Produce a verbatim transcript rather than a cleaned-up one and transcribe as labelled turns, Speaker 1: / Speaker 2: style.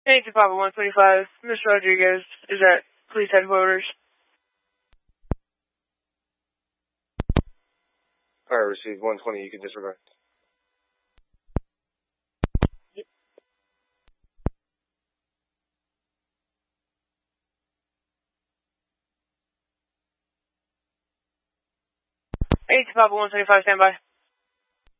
Speaker 1: Hey, to Papa one twenty-five. Mister Rodriguez is at police headquarters.
Speaker 2: Alright, received. one twenty, you can disregard.
Speaker 1: Hey, to Papa one twenty-five, stand by.